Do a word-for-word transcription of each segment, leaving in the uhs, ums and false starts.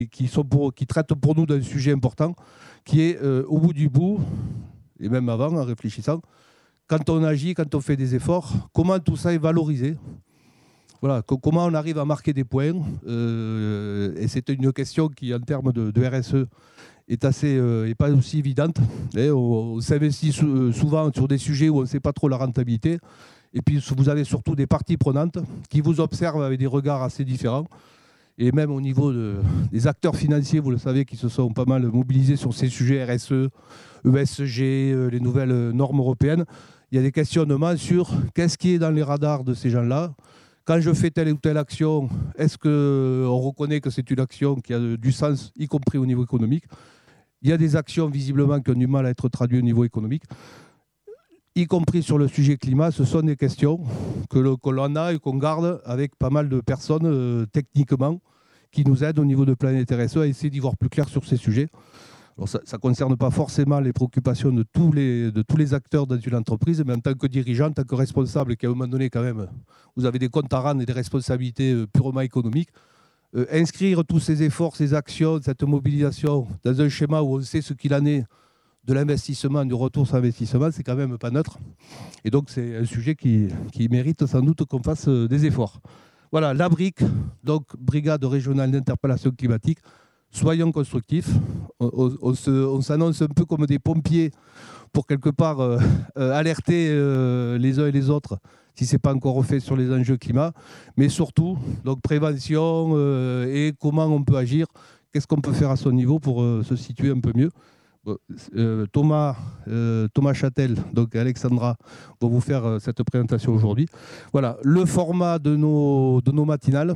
qui, sont pour, qui traitent pour nous d'un sujet important, qui est euh, au bout du bout, et même avant, en réfléchissant, quand on agit, quand on fait des efforts, comment tout ça est valorisé. Voilà, comment on arrive à marquer des points. Euh, et c'est une question qui, en termes de, de R S E, est assez, euh, est pas aussi évidente. Et on, on s'investit sou, souvent sur des sujets où on ne sait pas trop la rentabilité. Et puis, vous avez surtout des parties prenantes qui vous observent avec des regards assez différents. Et même au niveau de, des acteurs financiers, vous le savez, qui se sont pas mal mobilisés sur ces sujets R S E, E S G, euh, les nouvelles normes européennes, il y a des questionnements sur qu'est-ce qui est dans les radars de ces gens-là. Quand je fais telle ou telle action, est-ce qu'on reconnaît que c'est une action qui a du sens, y compris au niveau économique? Il y a des actions visiblement qui ont du mal à être traduites au niveau économique, y compris sur le sujet climat. Ce sont des questions que l'on a et qu'on garde avec pas mal de personnes euh, techniquement qui nous aident au niveau de Planète R S E à essayer d'y voir plus clair sur ces sujets. Alors ça ne concerne pas forcément les préoccupations de tous les, de tous les acteurs dans une entreprise, mais en tant que dirigeant, en tant que responsable, qui à un moment donné, quand même, vous avez des comptes à rendre et des responsabilités euh, purement économiques, euh, inscrire tous ces efforts, ces actions, cette mobilisation dans un schéma où on sait ce qu'il en est de l'investissement, du retour sur investissement, c'est quand même pas neutre. Et donc, c'est un sujet qui, qui mérite sans doute qu'on fasse euh, des efforts. Voilà, la BRIC, donc Brigade régionale d'interpellation climatique. Soyons constructifs. On, on, on, se, on s'annonce un peu comme des pompiers pour quelque part euh, euh, alerter euh, les uns et les autres si ce n'est pas encore fait sur les enjeux climat. Mais surtout, donc prévention euh, et comment on peut agir, qu'est-ce qu'on peut faire à son niveau pour euh, se situer un peu mieux. Euh, Thomas, euh, Thomas Châtel, donc Alexandra, vont vous faire euh, cette présentation aujourd'hui. Voilà, le format de nos, de nos matinales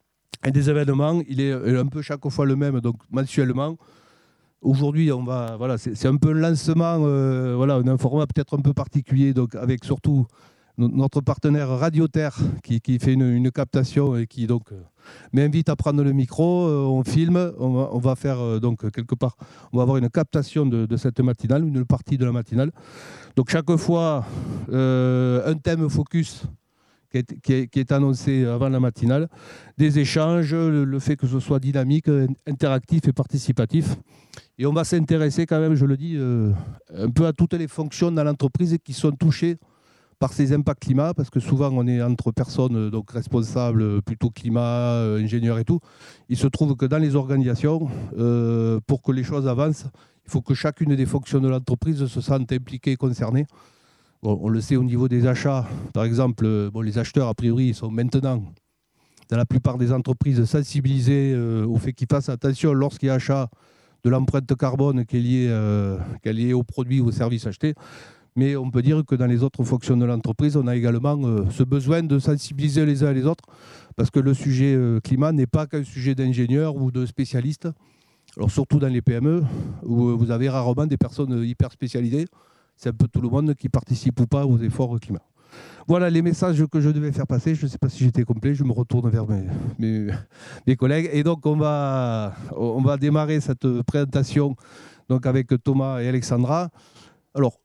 et des événements, il est un peu chaque fois le même, donc mensuellement. Aujourd'hui, on va, voilà, c'est, c'est un peu un lancement, euh, voilà, un format peut-être un peu particulier, donc avec surtout notre partenaire Radio Terre qui, qui fait une, une captation et qui donc euh, m'invite à prendre le micro. Euh, on filme, on va, on va faire euh, donc quelque part, on va avoir une captation de, de cette matinale, une partie de la matinale. Donc chaque fois, euh, un thème focus qui est, qui, est, qui est annoncé avant la matinale, des échanges, le, le fait que ce soit dynamique, interactif et participatif. Et on va s'intéresser quand même, je le dis, euh, un peu à toutes les fonctions dans l'entreprise qui sont touchées par ces impacts climat, parce que souvent on est entre personnes donc responsables, plutôt climat, euh, ingénieurs et tout. Il se trouve que dans les organisations, euh, pour que les choses avancent, il faut que chacune des fonctions de l'entreprise se sente impliquée et concernée. Bon, on le sait au niveau des achats, par exemple, bon, les acheteurs, a priori, ils sont maintenant, dans la plupart des entreprises, sensibilisés euh, au fait qu'ils fassent attention lorsqu'il y a achat de l'empreinte carbone qui est liée, euh, qui est liée aux produits ou aux services achetés. Mais on peut dire que dans les autres fonctions de l'entreprise, on a également euh, ce besoin de sensibiliser les uns et les autres, parce que le sujet euh, climat n'est pas qu'un sujet d'ingénieurs ou de spécialistes. Alors surtout dans les P M E, où vous avez rarement des personnes hyper spécialisées. C'est un peu tout le monde qui participe ou pas aux efforts climat. Voilà les messages que je devais faire passer. Je ne sais pas si j'étais complet. Je me retourne vers mes, mes, mes collègues. Et donc, on va, on va démarrer cette présentation donc, avec Thomas et Alexandra. Alors,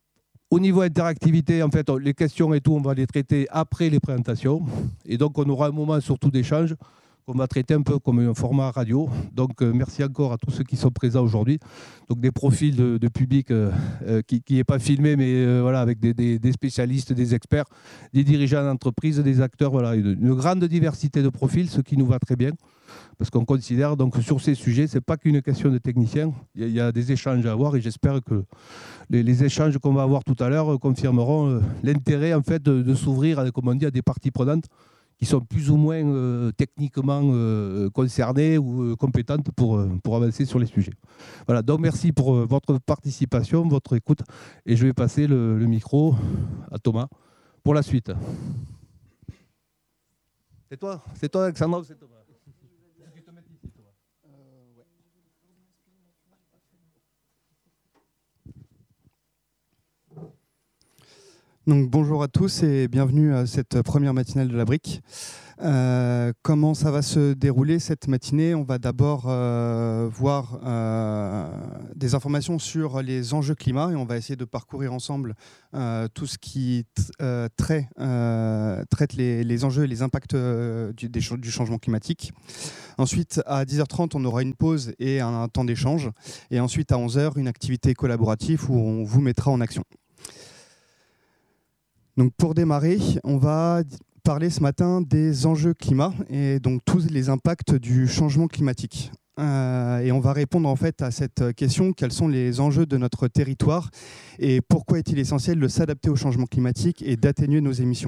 au niveau interactivité, en fait, les questions et tout, on va les traiter après les présentations. Et donc, on aura un moment surtout d'échange qu'on va traiter un peu comme un format radio. Donc, euh, merci encore à tous ceux qui sont présents aujourd'hui. Donc, des profils de, de public euh, euh, qui n'est pas filmé, mais euh, voilà, avec des, des, des spécialistes, des experts, des dirigeants d'entreprise, des acteurs. Voilà, une, une grande diversité de profils, ce qui nous va très bien. Parce qu'on considère donc sur ces sujets, ce n'est pas qu'une question de techniciens. Il y, il y a des échanges à avoir et j'espère que les, les échanges qu'on va avoir tout à l'heure confirmeront euh, l'intérêt en fait, de, de s'ouvrir, comme on dit, à des parties prenantes qui sont plus ou moins euh, techniquement euh, concernées ou euh, compétentes pour, euh, pour avancer sur les sujets. Voilà, donc merci pour euh, votre participation, votre écoute, et je vais passer le, le micro à Thomas pour la suite. C'est toi, c'est toi Alexandra ou c'est Thomas? Donc, bonjour à tous et bienvenue à cette première matinale de la BRIC. Euh, comment ça va se dérouler cette matinée? On va d'abord euh, voir euh, des informations sur les enjeux climat et on va essayer de parcourir ensemble euh, tout ce qui euh, trait, euh, traite les, les enjeux et les impacts euh, du, des, du changement climatique. Ensuite, à dix heures trente, on aura une pause et un, un temps d'échange. Et ensuite, à onze heures, une activité collaborative où on vous mettra en action. Donc, pour démarrer, on va parler ce matin des enjeux climat et donc tous les impacts du changement climatique. Euh, et on va répondre en fait à cette question: quels sont les enjeux de notre territoire et pourquoi est-il essentiel de s'adapter au changement climatique et d'atténuer nos émissions?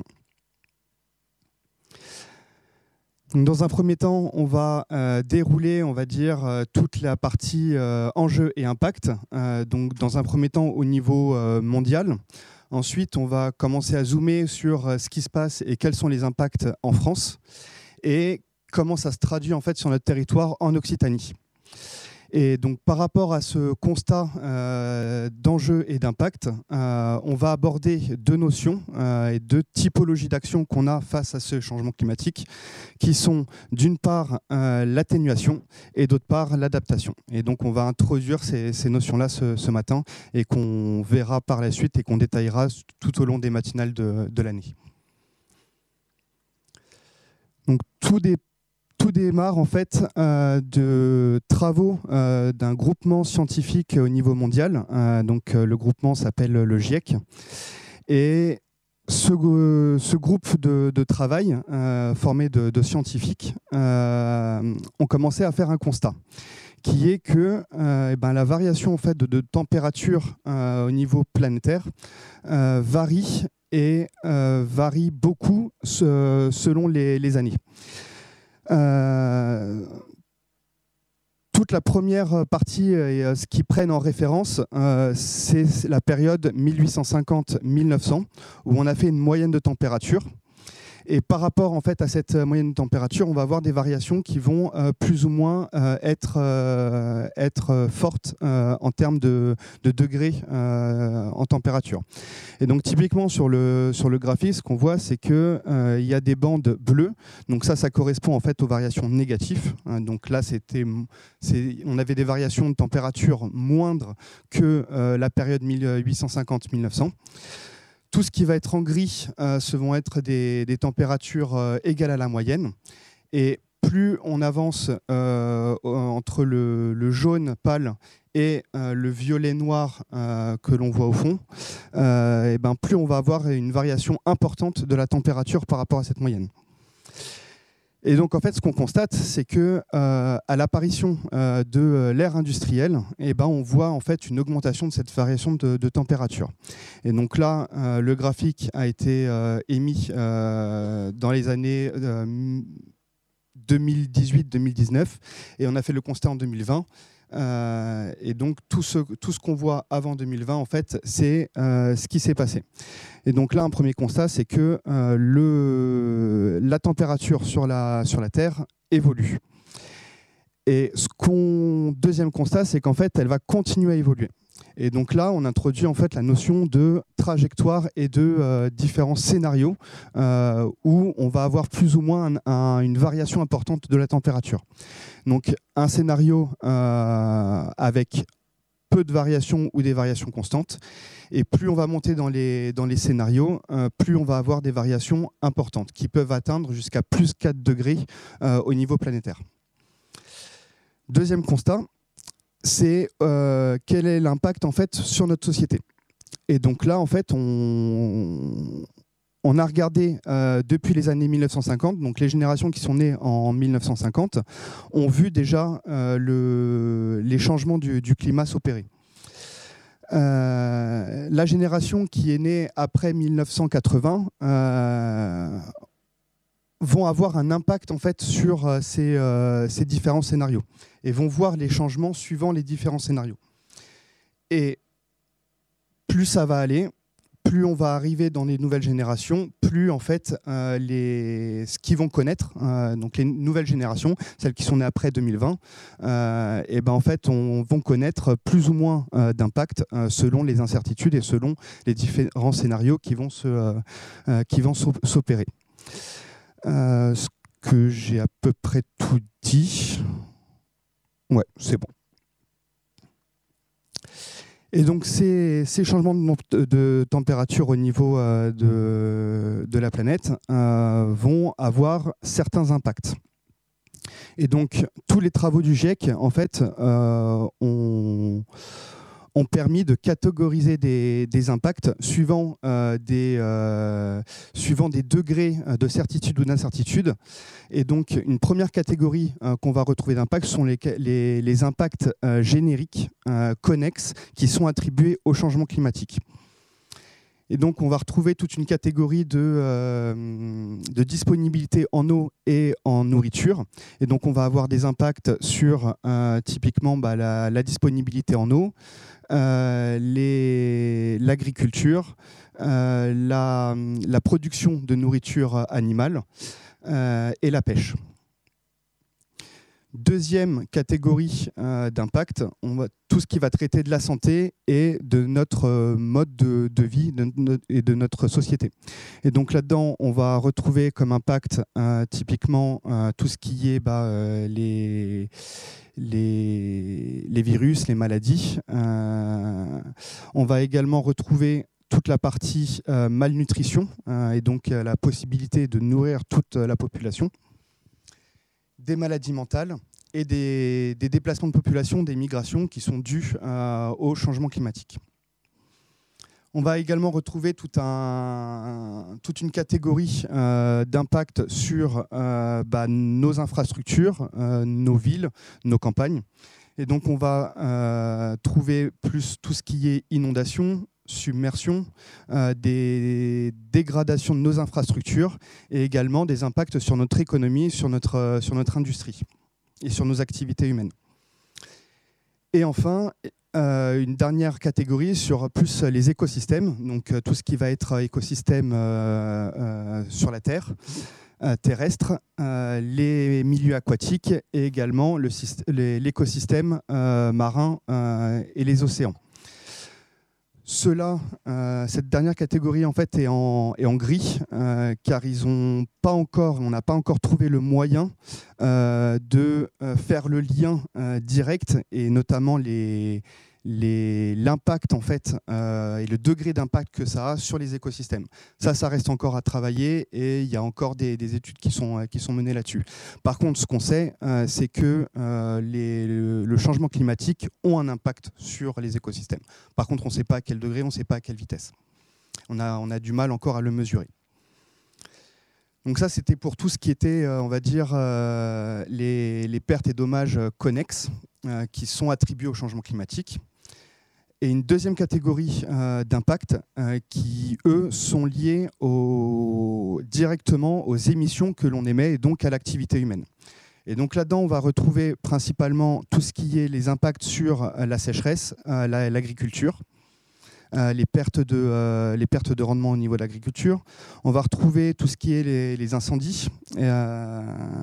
Donc, dans un premier temps, on va euh, dérouler, on va dire, euh, toute la partie euh, enjeux et impacts. Euh, donc, dans un premier temps, au niveau euh, mondial. Ensuite, on va commencer à zoomer sur ce qui se passe et quels sont les impacts en France et comment ça se traduit en fait sur notre territoire en Occitanie. Et donc, par rapport à ce constat euh, d'enjeux et d'impact, euh, on va aborder deux notions euh, et deux typologies d'actions qu'on a face à ce changement climatique, qui sont d'une part euh, l'atténuation et d'autre part l'adaptation. Et donc, on va introduire ces, ces notions-là ce, ce matin et qu'on verra par la suite et qu'on détaillera tout au long des matinales de, de l'année. Donc, tout des Tout démarre en fait euh, de travaux euh, d'un groupement scientifique au niveau mondial. Euh, donc euh, le groupement s'appelle le GIEC. Et ce, euh, ce groupe de, de travail euh, formé de, de scientifiques euh, ont commencé à faire un constat, qui est que euh, eh ben, la variation en fait, de, de température euh, au niveau planétaire euh, varie et euh, varie beaucoup ce, selon les, les années. Euh, toute la première partie, et ce qu'ils prennent en référence, euh, c'est la période mille huit cent cinquante à mille neuf cents, où on a fait une moyenne de température. Et par rapport en fait, à cette moyenne de température, on va avoir des variations qui vont euh, plus ou moins euh, être, euh, être fortes euh, en termes de, de degrés euh, en température. Et donc typiquement sur le, sur le graphique, ce qu'on voit, c'est qu'il euh, y a des bandes bleues. Donc ça, ça correspond en fait aux variations négatives. Donc là, c'était, c'est, on avait des variations de température moindres que euh, la période mille huit cent cinquante à mille neuf cents. Tout ce qui va être en gris, euh, ce vont être des, des températures euh, égales à la moyenne. Et plus on avance euh, entre le, le jaune pâle et euh, le violet noir euh, que l'on voit au fond, euh, et ben plus on va avoir une variation importante de la température par rapport à cette moyenne. Et donc, en fait, ce qu'on constate, c'est que euh, à l'apparition euh, de l'ère industrielle, eh ben, on voit en fait une augmentation de cette variation de, de température. Et donc là, euh, le graphique a été euh, émis euh, dans les années euh, deux mille dix-huit deux mille dix-neuf, et on a fait le constat en deux mille vingt. Euh, et donc tout ce, tout ce qu'on voit avant deux mille vingt, en fait, c'est euh, ce qui s'est passé. Et donc là, un premier constat, c'est que euh, le, la température sur la, sur la Terre évolue. Et ce qu'on, deuxième constat, c'est qu'en fait, elle va continuer à évoluer. Et donc là, on introduit en fait la notion de trajectoire et de euh, différents scénarios euh, où on va avoir plus ou moins un, un, une variation importante de la température. Donc un scénario euh, avec peu de variations ou des variations constantes. Et plus on va monter dans les, dans les scénarios, euh, plus on va avoir des variations importantes qui peuvent atteindre jusqu'à plus quatre degrés euh, au niveau planétaire. Deuxième constat, c'est euh, quel est l'impact en fait sur notre société. Et donc là, en fait, on, on a regardé euh, depuis les années mille neuf cent cinquante, donc les générations qui sont nées en mille neuf cent cinquante ont vu déjà euh, le, les changements du, du climat s'opérer. Euh, la génération qui est née après mille neuf cent quatre-vingts euh, vont avoir un impact en fait sur euh, ces, euh, ces différents scénarios et vont voir les changements suivant les différents scénarios. Et plus ça va aller, plus on va arriver dans les nouvelles générations, plus en fait euh, les, ce qu'ils vont connaître, euh, donc les nouvelles générations, celles qui sont nées après deux mille vingt, euh, et ben en fait on vont connaître plus ou moins euh, d'impact euh, selon les incertitudes et selon les différents scénarios qui vont se, euh, euh, qui vont s'opérer. Euh, que j'ai à peu près tout dit. Ouais, c'est bon. Et donc ces, ces changements de, de température au niveau euh, de, de la planète euh, vont avoir certains impacts. Et donc tous les travaux du GIEC en fait euh, ont, ont permis de catégoriser des, des impacts suivant, euh, des, euh, suivant des degrés de certitude ou d'incertitude. Et donc, une première catégorie euh, qu'on va retrouver d'impact sont les, les, les impacts euh, génériques, euh, connexes, qui sont attribués au changement climatique. Et donc, on va retrouver toute une catégorie de, euh, de disponibilité en eau et en nourriture. Et donc, on va avoir des impacts sur, euh, typiquement, bah, la, la disponibilité en eau, euh, l'agriculture, euh, la, la production de nourriture animale, Euh, et la pêche. Deuxième catégorie euh, d'impact, on va, tout ce qui va traiter de la santé et de notre euh, mode de, de vie de, de, et de notre société. Et donc là-dedans, on va retrouver comme impact euh, typiquement euh, tout ce qui est bah, euh, les, les, les virus, les maladies. Euh, on va également retrouver toute la partie euh, malnutrition euh, et donc euh, la possibilité de nourrir toute la population, des maladies mentales et des, des déplacements de population, des migrations qui sont dues euh, au changement climatique. On va également retrouver tout un, toute une catégorie euh, d'impact sur euh, bah, nos infrastructures, euh, nos villes, nos campagnes. Et donc on va euh, trouver plus tout ce qui est inondation, submersion, euh, des dégradations de nos infrastructures et également des impacts sur notre économie, sur notre, euh, sur notre industrie et sur nos activités humaines. Et enfin, euh, une dernière catégorie sur plus les écosystèmes, donc euh, tout ce qui va être écosystème euh, euh, sur la Terre, euh, terrestre, euh, les milieux aquatiques et également l'écosystème euh, marin euh, et les océans. Cela, euh, cette dernière catégorie en fait est en, est en gris euh, car ils ont pas encore, on n'a pas encore trouvé le moyen euh, de euh, faire le lien euh, direct et notamment les, les, l'impact en fait euh, et le degré d'impact que ça a sur les écosystèmes. Ça, ça reste encore à travailler et il y a encore des, des études qui sont, qui sont menées là-dessus. Par contre, ce qu'on sait, euh, c'est que euh, les, le, le changement climatique ont un impact sur les écosystèmes. Par contre, on ne sait pas à quel degré, on ne sait pas à quelle vitesse. On a, on a du mal encore à le mesurer. Donc ça, c'était pour tout ce qui était, on va dire, euh, les, les pertes et dommages connexes euh, qui sont attribués au changement climatique. Et une deuxième catégorie euh, d'impact euh, qui, eux, sont liés au, directement aux émissions que l'on émet et donc à l'activité humaine. Et donc là-dedans, on va retrouver principalement tout ce qui est les impacts sur la sécheresse, euh, la, l'agriculture, euh, les, pertes de, euh, les pertes de rendement au niveau de l'agriculture. On va retrouver tout ce qui est les, les incendies, euh,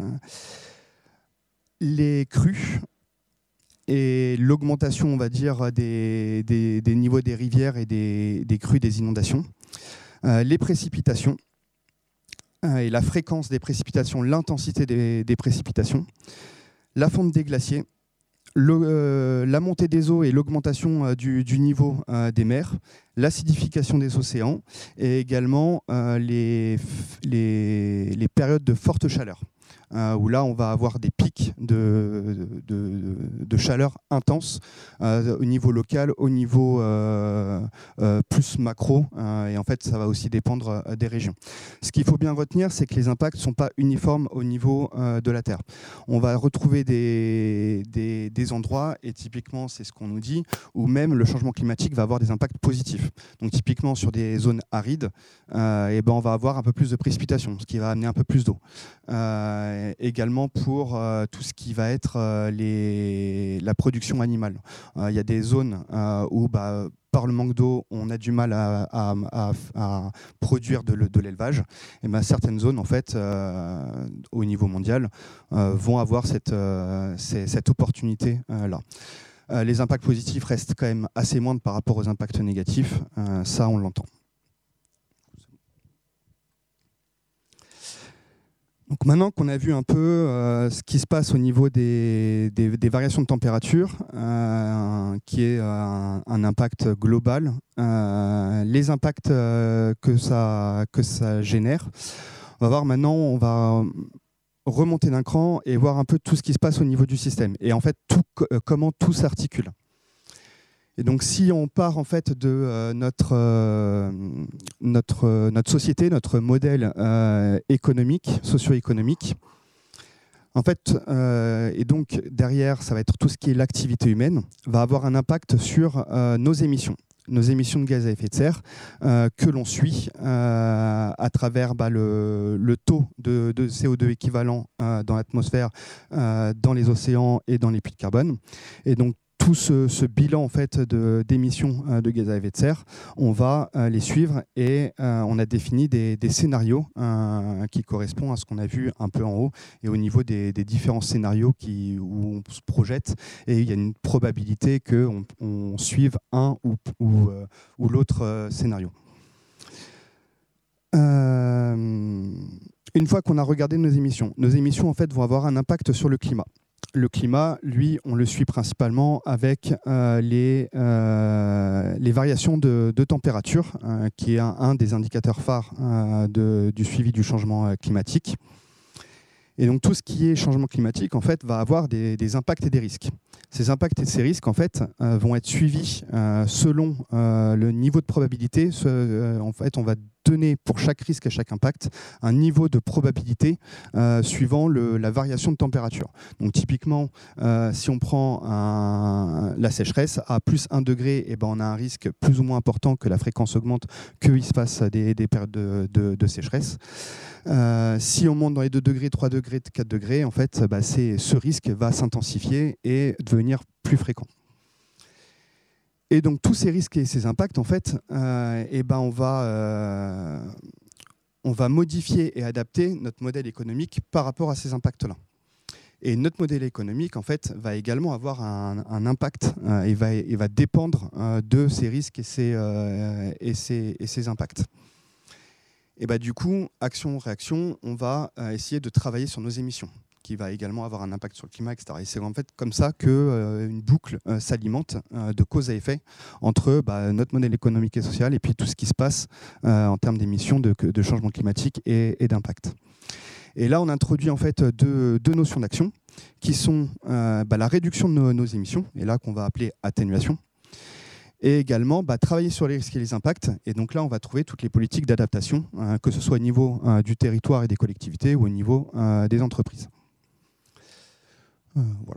les crues, et l'augmentation, on va dire, des, des, des niveaux des rivières et des, des crues, des inondations, euh, les précipitations, euh, et la fréquence des précipitations, l'intensité des, des précipitations, la fonte des glaciers, le, euh, la montée des eaux et l'augmentation euh, du, du niveau euh, des mers, l'acidification des océans, et également euh, les, les, les périodes de forte chaleur. Euh, où là, on va avoir des pics de, de, de chaleur intense euh, au niveau local, au niveau euh, euh, plus macro, euh, et en fait, ça va aussi dépendre euh, des régions. Ce qu'il faut bien retenir, c'est que les impacts ne sont pas uniformes au niveau euh, de la Terre. On va retrouver des, des, des endroits, et typiquement, c'est ce qu'on nous dit, où même le changement climatique va avoir des impacts positifs. Donc typiquement, sur des zones arides, euh, et ben, on va avoir un peu plus de précipitations, ce qui va amener un peu plus d'eau. Euh, également pour euh, tout ce qui va être euh, les, la production animale. Il euh, y a des zones euh, où, bah, par le manque d'eau, on a du mal à, à, à, à produire de, de l'élevage. Et ben, certaines zones, en fait, euh, au niveau mondial, euh, vont avoir cette, euh, cette opportunité-là. Euh, les impacts positifs restent quand même assez moindres par rapport aux impacts négatifs. Euh, ça, on l'entend. Donc maintenant qu'on a vu un peu euh, ce qui se passe au niveau des, des, des variations de température, euh, qui est euh, un impact global, euh, les impacts euh, que, ça, que ça génère, on va voir maintenant, on va remonter d'un cran et voir un peu tout ce qui se passe au niveau du système et en fait tout, euh, comment tout s'articule. Et donc, si on part en fait de euh, notre, euh, notre, euh, notre société, notre modèle euh, économique, socio-économique, en fait, euh, et donc derrière, ça va être tout ce qui est l'activité humaine, va avoir un impact sur euh, nos émissions, nos émissions de gaz à effet de serre euh, que l'on suit euh, à travers bah, le, le taux de, de C O deux équivalent euh, dans l'atmosphère, euh, dans les océans et dans les puits de carbone. Et donc, tout ce, ce bilan en fait, de, d'émissions euh, de gaz à effet de serre, on va euh, les suivre et euh, on a défini des, des scénarios euh, qui correspondent à ce qu'on a vu un peu en haut et au niveau des, des différents scénarios qui, où on se projette. Et il y a une probabilité qu'on on suive un ou, ou, euh, ou l'autre euh, scénario. Euh, une fois qu'on a regardé nos émissions, nos émissions en fait, vont avoir un impact sur le climat. Le climat, lui, on le suit principalement avec euh, les, euh, les variations de, de température, euh, qui est un, un des indicateurs phares euh, de, du suivi du changement climatique. Et donc tout ce qui est changement climatique, en fait, va avoir des, des impacts et des risques. Ces impacts et ces risques, en fait, euh, vont être suivis euh, selon euh, le niveau de probabilité. Ce, euh, en fait, on va donner pour chaque risque et chaque impact un niveau de probabilité euh, suivant le, la variation de température. Donc typiquement, euh, si on prend un, la sécheresse à plus un degré, eh ben, on a un risque plus ou moins important que la fréquence augmente, qu'il se passe des, des périodes de, de, de sécheresse. Euh, si on monte dans les deux degrés, trois degrés, quatre degrés, en fait, bah, c'est, ce risque va s'intensifier et devenir plus fréquent. Et donc tous ces risques et ces impacts, en fait, euh, eh ben, on va, euh, on va modifier et adapter notre modèle économique par rapport à ces impacts-là. Et notre modèle économique, en fait, va également avoir un, un impact euh, et, va, et va dépendre euh, de ces risques et ces, euh, et ces, et ces impacts. Et bah, du coup, action-réaction, on va euh, essayer de travailler sur nos émissions, qui va également avoir un impact sur le climat, et cetera. Et c'est en fait comme ça qu'une euh, boucle euh, s'alimente euh, de cause à effet entre bah, notre modèle économique et social et puis tout ce qui se passe euh, en termes d'émissions, de, de changement climatique et, et d'impact. Et là, on introduit en fait deux, deux notions d'action qui sont euh, bah, la réduction de nos, nos émissions, et là qu'on va appeler atténuation, et également bah, travailler sur les risques et les impacts. Et donc là, on va trouver toutes les politiques d'adaptation, euh, que ce soit au niveau euh, du territoire et des collectivités ou au niveau euh, des entreprises. Euh, voilà.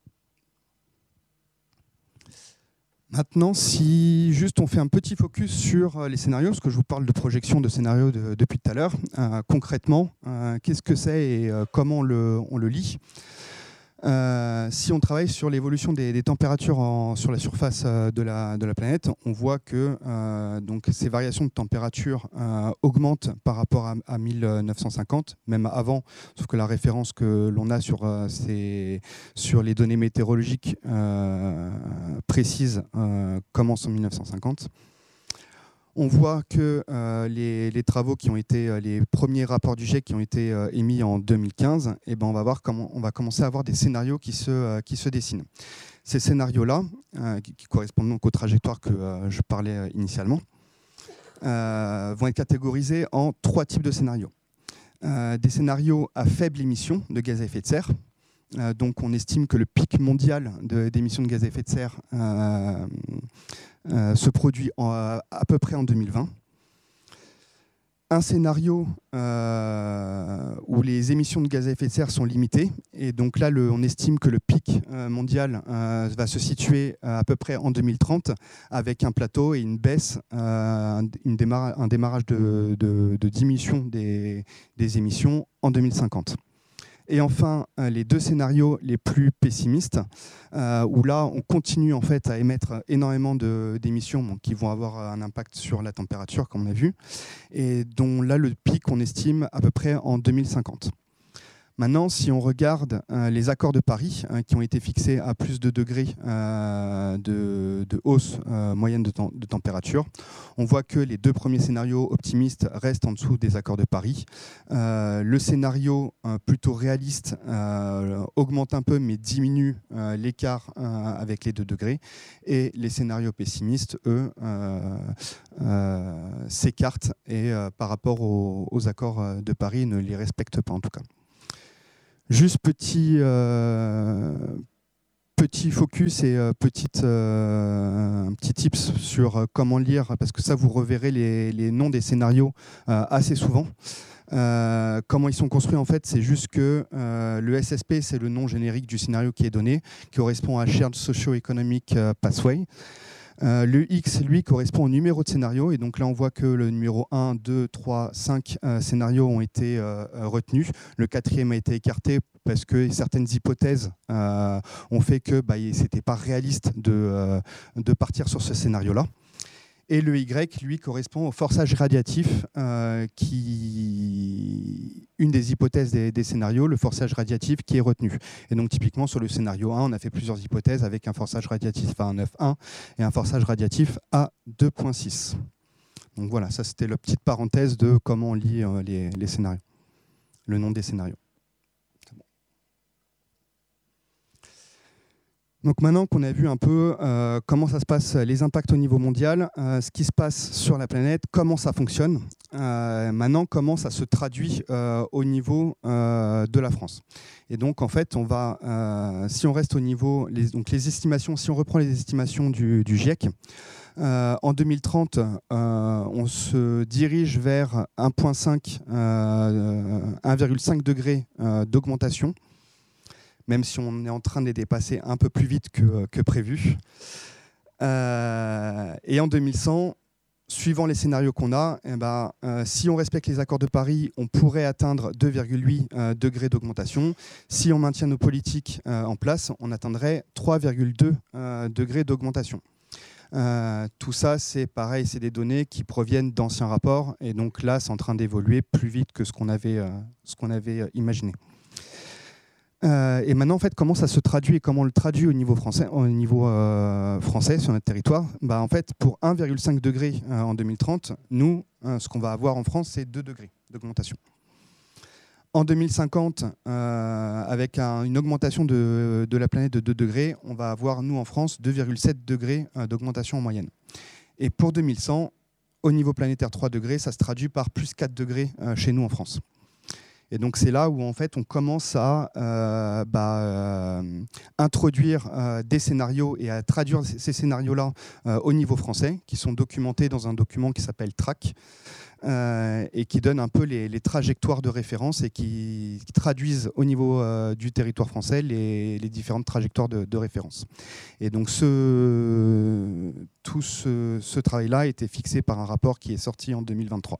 Maintenant, si juste on fait un petit focus sur les scénarios, parce que je vous parle de projection de scénarios de, depuis tout à l'heure, euh, concrètement, euh, qu'est-ce que c'est et euh, comment on le, on le lit. Euh, si on travaille sur l'évolution des, des températures en, sur la surface euh, de, la, de la planète, on voit que euh, donc, ces variations de température euh, augmentent par rapport à, à mille neuf cent cinquante, même avant, sauf que la référence que l'on a sur, euh, ces, sur les données météorologiques euh, précises euh, commence en mille neuf cent cinquante. On voit que euh, les, les travaux qui ont été, euh, les premiers rapports du GIEC qui ont été euh, émis en deux mille quinze, eh ben on va voir comment on va commencer à avoir des scénarios qui se, euh, qui se dessinent. Ces scénarios-là, euh, qui, qui correspondent donc aux trajectoires que euh, je parlais euh, initialement, euh, vont être catégorisés en trois types de scénarios. Euh, des scénarios à faible émission de gaz à effet de serre. Euh, donc on estime que le pic mondial de, d'émissions de gaz à effet de serre euh, euh, se produit en, à peu près en deux mille vingt. Un scénario euh, où les émissions de gaz à effet de serre sont limitées. Et donc là, le, on estime que le pic euh, mondial euh, va se situer à peu près en deux mille trente, avec un plateau et une baisse, euh, une démarra- un démarrage de, de, de diminution des, des émissions en deux mille cinquante. Et enfin, les deux scénarios les plus pessimistes, euh, où là, on continue en fait à émettre énormément de, d'émissions bon, qui vont avoir un impact sur la température, comme on a vu, et dont là, le pic, on estime à peu près en deux mille cinquante. Maintenant, si on regarde euh, les accords de Paris, hein, qui ont été fixés à plus de degrés euh, de, de hausse euh, moyenne de, tem- de température, on voit que les deux premiers scénarios optimistes restent en dessous des accords de Paris. Euh, le scénario euh, plutôt réaliste euh, augmente un peu, mais diminue euh, l'écart euh, avec les deux degrés. Et les scénarios pessimistes, eux, euh, euh, s'écartent et euh, par rapport aux, aux accords de Paris, ne les respectent pas en tout cas. Juste petit, euh, petit focus et euh, petite, euh, un petit tips sur euh, comment lire, parce que ça, vous reverrez les, les noms des scénarios euh, assez souvent. Euh, comment ils sont construits, en fait, c'est juste que euh, le S S P, c'est le nom générique du scénario qui est donné, qui correspond à Shared Socio-Economic Pathway. Euh, le X, lui, correspond au numéro de scénario. Et donc là, on voit que le numéro un, deux, trois, cinq euh, scénarios ont été euh, retenus. Le quatrième a été écarté parce que certaines hypothèses euh, ont fait que bah, ce n'était pas réaliste de, euh, de partir sur ce scénario-là. Et le Y, lui, correspond au forçage radiatif, euh, qui une des hypothèses des, des scénarios, le forçage radiatif qui est retenu. Et donc typiquement sur le scénario un, on a fait plusieurs hypothèses avec un forçage radiatif à neuf virgule un et un forçage radiatif à deux virgule six. Donc voilà, ça c'était la petite parenthèse de comment on lit euh, les, les scénarios, le nom des scénarios. Donc maintenant qu'on a vu un peu euh, comment ça se passe, les impacts au niveau mondial, euh, ce qui se passe sur la planète, comment ça fonctionne, euh, maintenant comment ça se traduit euh, au niveau euh, de la France. Et donc en fait, on va, euh, si on reste au niveau, les, donc les estimations, si on reprend les estimations du, du GIEC, euh, en deux mille trente, euh, on se dirige vers un virgule cinq, euh, un virgule cinq degrés euh, d'augmentation, même si on est en train de les dépasser un peu plus vite que, que prévu. Euh, et en deux mille cent, suivant les scénarios qu'on a, eh ben, euh, si on respecte les accords de Paris, on pourrait atteindre deux virgule huit euh, degrés d'augmentation. Si on maintient nos politiques euh, en place, on atteindrait trois virgule deux euh, degrés d'augmentation. Euh, tout ça, c'est pareil, c'est des données qui proviennent d'anciens rapports. Et donc là, c'est en train d'évoluer plus vite que ce qu'on avait, euh, ce qu'on avait imaginé. Euh, et maintenant, en fait, comment ça se traduit et comment on le traduit au niveau français, au niveau euh, français sur notre territoire, bah, en fait, pour un virgule cinq degré euh, en deux mille trente, nous, euh, ce qu'on va avoir en France, c'est deux degrés d'augmentation. En deux mille cinquante, euh, avec un, une augmentation de, de la planète de deux degrés, on va avoir, nous, en France, deux virgule sept degrés euh, d'augmentation en moyenne. Et pour deux mille cent, au niveau planétaire trois degrés, ça se traduit par plus quatre degrés euh, chez nous en France. Et donc c'est là où en fait on commence à euh, bah, euh, introduire euh, des scénarios et à traduire ces scénarios-là euh, au niveau français, qui sont documentés dans un document qui s'appelle TRAC, euh, et qui donne un peu les, les trajectoires de référence et qui, qui traduisent au niveau euh, du territoire français les, les différentes trajectoires de, de référence. Et donc ce, tout ce, ce travail-là a été fixé par un rapport qui est sorti en deux mille vingt-trois.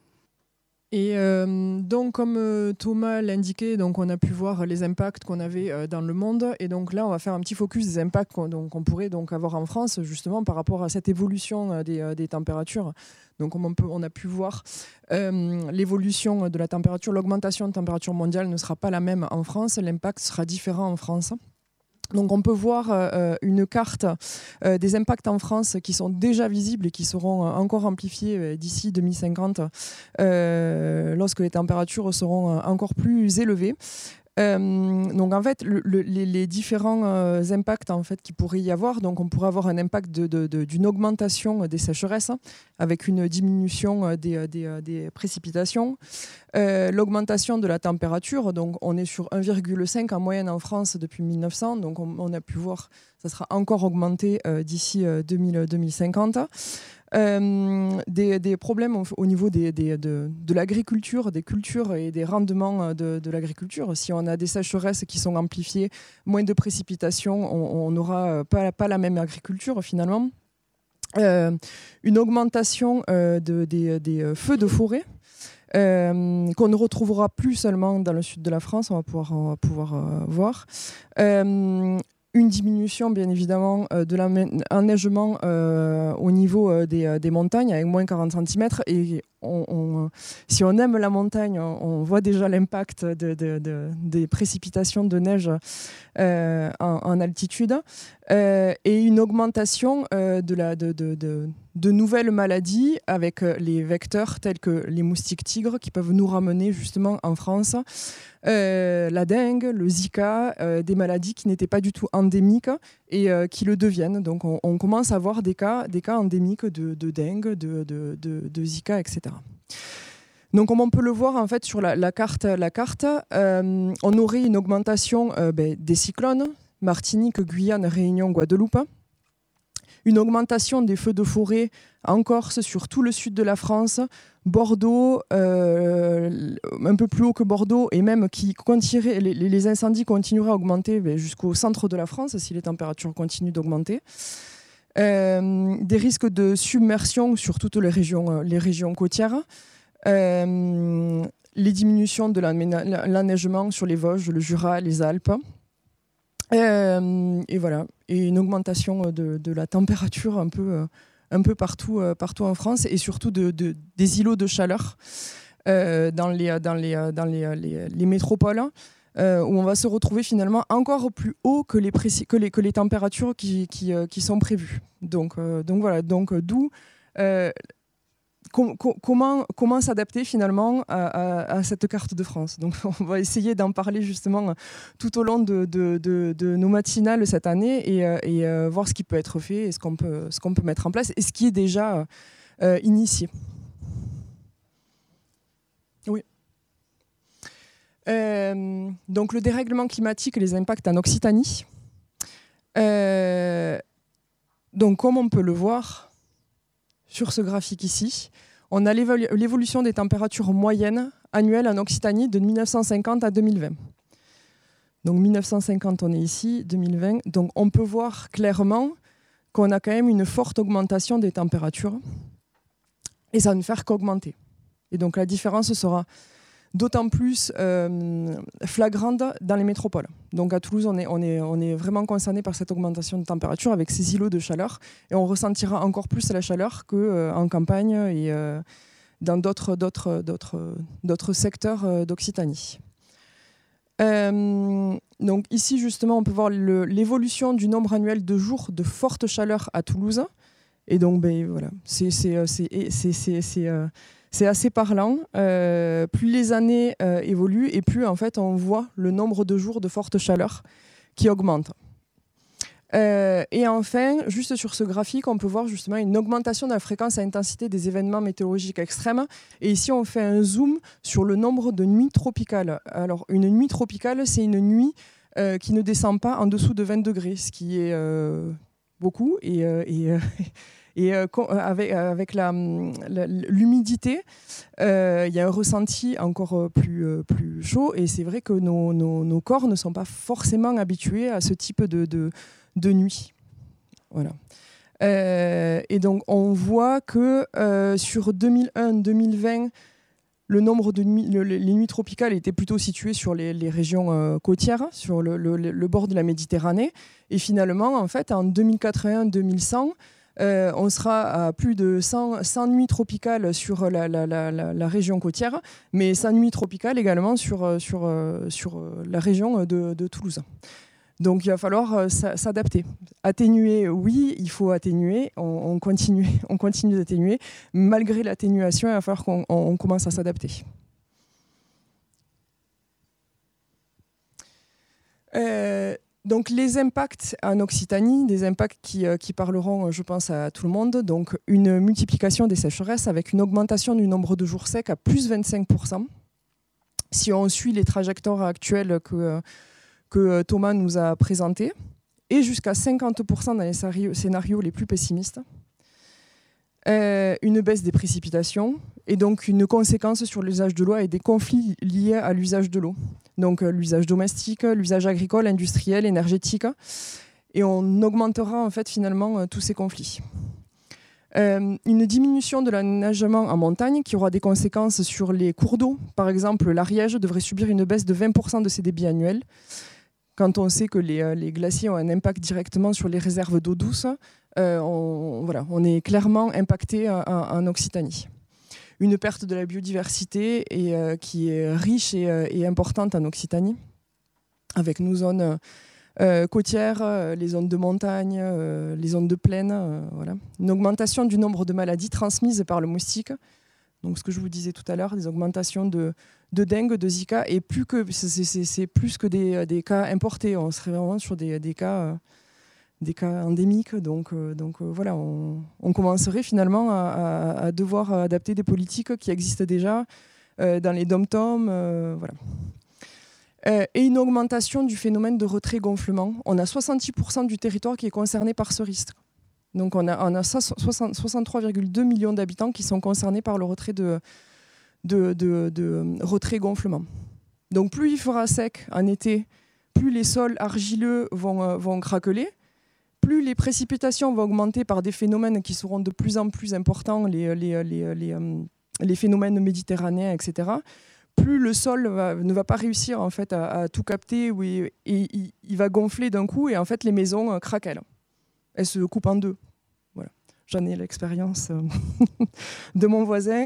Et euh, donc, comme euh, Thomas l'indiquait, donc on a pu voir les impacts qu'on avait euh, dans le monde. Et donc là, on va faire un petit focus des impacts qu'on, donc, qu'on pourrait donc avoir en France, justement par rapport à cette évolution euh, des, euh, des températures. Donc, comme on, peut, on a pu voir, euh, l'évolution de la température, l'augmentation de température mondiale ne sera pas la même en France. L'impact sera différent en France. Donc on peut voir euh, une carte euh, des impacts en France qui sont déjà visibles et qui seront euh, encore amplifiés euh, d'ici deux mille cinquante, euh, lorsque les températures seront euh, encore plus élevées. Euh, donc en fait, le, le, les, les différents euh, impacts en fait qu'il pourrait y avoir, donc on pourrait avoir un impact de, de, de, d'une augmentation des sécheresses avec une diminution des, des, des précipitations, euh, l'augmentation de la température, donc on est sur un virgule cinq en moyenne en France depuis mille neuf cents, donc on, on a pu voir ça sera encore augmenté euh, d'ici euh, deux mille, deux mille cinquante. Euh, des, des problèmes au, au niveau des, des, de, de l'agriculture, des cultures et des rendements de, de l'agriculture. Si on a des sécheresses qui sont amplifiées, moins de précipitations, on n'aura pas, pas la même agriculture finalement. Euh, une augmentation euh, de, des, des feux de forêt. Euh, qu'on ne retrouvera plus seulement dans le sud de la France, on va pouvoir, on va pouvoir euh, voir. Euh, Une diminution, bien évidemment, euh, de l'enneigement euh, au niveau euh, des, euh, des montagnes, avec moins quarante centimètres. Et on, on, si on aime la montagne, on, on voit déjà l'impact de, de, de, des précipitations de neige euh, en, en altitude, euh, et une augmentation euh, de, la, de, de, de, de nouvelles maladies avec les vecteurs tels que les moustiques tigres qui peuvent nous ramener justement en France, euh, la dengue, le Zika, euh, des maladies qui n'étaient pas du tout endémiques et euh, qui le deviennent. Donc on, on commence à voir des cas, des cas endémiques de, de dengue, de, de, de, de Zika, et cetera. Donc comme on peut le voir en fait sur la, la carte, la carte euh, on aurait une augmentation euh, ben, des cyclones, Martinique, Guyane, Réunion, Guadeloupe. Une augmentation des feux de forêt en Corse, sur tout le sud de la France, Bordeaux, euh, un peu plus haut que Bordeaux, et même qui continuerait, les, les incendies continueraient à augmenter ben, jusqu'au centre de la France si les températures continuent d'augmenter. Euh, des risques de submersion sur toutes les régions, les régions côtières. Euh, les diminutions de l'enneigement sur les Vosges, le Jura, les Alpes. Euh, et voilà, et une augmentation de, de la température un peu, un peu partout, partout en France, et surtout de, de, des îlots de chaleur euh, dans, les, dans, les, dans les, les, les métropoles, euh, où on va se retrouver finalement encore plus haut que les, précis, que les, que les températures qui, qui, qui sont prévues. Donc, euh, donc voilà, donc d'où euh, com, com, comment, comment s'adapter finalement à, à, à cette carte de France. Donc on va essayer d'en parler justement tout au long de, de, de, de nos matinales cette année, et, et euh, voir ce qui peut être fait et ce qu'on peut, ce qu'on peut mettre en place et ce qui est déjà euh, initié. Oui. Euh, donc le dérèglement climatique et les impacts en Occitanie. Euh, donc comme on peut le voir sur ce graphique ici, on a l'évolution des températures moyennes annuelles en Occitanie de mille neuf cent cinquante à deux mille vingt. Donc mille neuf cent cinquante, on est ici, deux mille vingt. Donc on peut voir clairement qu'on a quand même une forte augmentation des températures, et ça va ne faire qu'augmenter. Et donc la différence sera d'autant plus euh, flagrante dans les métropoles. Donc à Toulouse, on est, on est, on est vraiment concerné par cette augmentation de température avec ces îlots de chaleur, et on ressentira encore plus la chaleur qu'en euh, campagne et euh, dans d'autres, d'autres, d'autres, d'autres secteurs euh, d'Occitanie. Euh, donc ici, justement, on peut voir le, l'évolution du nombre annuel de jours de forte chaleur à Toulouse. Et donc, ben, voilà, c'est... c'est, c'est, c'est, c'est, c'est euh, C'est assez parlant. Euh, plus les années euh, évoluent, et plus en fait on voit le nombre de jours de forte chaleur qui augmente. Euh, et enfin, juste sur ce graphique, on peut voir justement une augmentation de la fréquence et intensité des événements météorologiques extrêmes. Et ici, on fait un zoom sur le nombre de nuits tropicales. Alors, une nuit tropicale, c'est une nuit euh, qui ne descend pas en dessous de vingt degrés, ce qui est euh, beaucoup. Et, euh, et Et euh, avec, avec la, la, l'humidité, euh, il y a un ressenti encore plus, euh, plus chaud. Et c'est vrai que nos, nos, nos corps ne sont pas forcément habitués à ce type de, de, de nuit. Voilà. Euh, et donc, on voit que euh, sur deux mille un deux mille vingt, le nombre de nuits, le, les nuits tropicales étaient plutôt situées sur les, les régions euh, côtières, sur le, le, le bord de la Méditerranée. Et finalement, en fait, en deux mille quatre-vingt deux mille cent, Euh, on sera à plus de cent, cent nuits tropicales sur la, la, la, la, la région côtière, mais cent nuits tropicales également sur, sur, sur la région de, de Toulouse. Donc il va falloir s'adapter. Atténuer, oui, il faut atténuer, on, on continue, on continue d'atténuer. Malgré l'atténuation, il va falloir qu'on on commence à s'adapter. Euh, Donc les impacts en Occitanie, des impacts qui, euh, qui parleront, je pense, à tout le monde. Donc une multiplication des sécheresses avec une augmentation du nombre de jours secs à plus vingt-cinq pour cent. Si on suit les trajectoires actuelles que, que Thomas nous a présentées, et jusqu'à cinquante pour cent dans les scénarios les plus pessimistes. Euh, une baisse des précipitations, et donc une conséquence sur l'usage de l'eau et des conflits liés à l'usage de l'eau. Donc euh, l'usage domestique, l'usage agricole, industriel, énergétique, et on augmentera en fait finalement euh, tous ces conflits. Euh, une diminution de l'enneigement en montagne qui aura des conséquences sur les cours d'eau. Par exemple, l'Ariège devrait subir une baisse de vingt pour cent de ses débits annuels. Quand on sait que les, euh, les glaciers ont un impact directement sur les réserves d'eau douce, euh, on, voilà, on est clairement impacté en, en Occitanie. une perte de la biodiversité et, euh, qui est riche et, euh, et importante en Occitanie, avec nos zones euh, côtières, euh, les zones de montagne, euh, les zones de plaine. Euh, voilà. Une augmentation du nombre de maladies transmises par le moustique. Donc, ce que je vous disais tout à l'heure, des augmentations de, de dengue, de Zika, et plus que, c'est, c'est, c'est plus que des, des cas importés. On serait vraiment sur des, des cas... Euh, des cas endémiques, donc, euh, donc euh, voilà, on, on commencerait finalement à, à, à devoir adapter des politiques qui existent déjà euh, dans les dom-toms, euh, voilà. Euh, et une augmentation du phénomène de retrait-gonflement. On a soixante-dix pour cent du territoire qui est concerné par ce risque. Donc on a, on a soixante-trois virgule deux millions d'habitants qui sont concernés par le retrait de, de, de, de retrait-gonflement. Donc plus il fera sec en été, plus les sols argileux vont, euh, vont craqueler. Plus les précipitations vont augmenter par des phénomènes qui seront de plus en plus importants, les, les, les, les, les phénomènes méditerranéens, et cetera, plus le sol va, ne va pas réussir en fait, à, à tout capter et, et, et il va gonfler d'un coup et en fait les maisons craquent. Elles se coupent en deux. Voilà. J'en ai l'expérience de mon voisin.